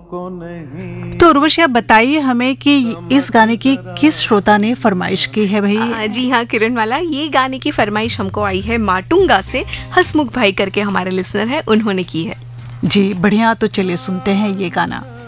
को नहीं। तो उर्वशी आप बताइए हमें कि इस गाने की किस श्रोता ने फरमाइश की है भाई? जी हाँ किरण वाला, ये गाने की फरमाइश हमको आई है माटुंगा से। हसमुख भाई करके हमारे लिसनर है, उन्होंने की है। जी बढ़िया, तो चलिए सुनते हैं ये गाना।